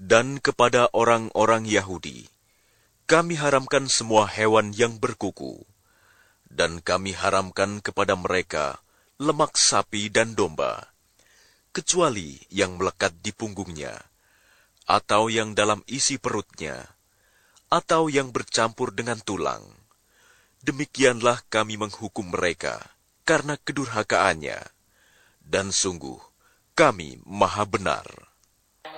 Dan kepada orang-orang Yahudi, kami haramkan semua hewan yang berkuku, dan kami haramkan kepada mereka lemak sapi dan domba, kecuali yang melekat di punggungnya, atau yang dalam isi perutnya, atau yang bercampur dengan tulang. Demikianlah kami menghukum mereka karena kedurhakaannya, dan sungguh kami Maha Benar.